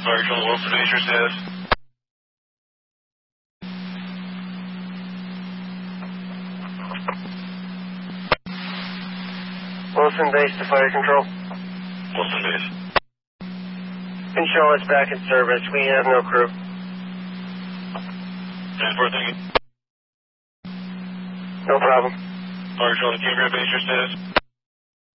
Fire Control, Wilson Base, your status. Wilson Base to Fire Control. Wilson Base. Control is back in service. We have no crew. 10-4, thank you. No problem. Fire Control, King Grant Base, your status.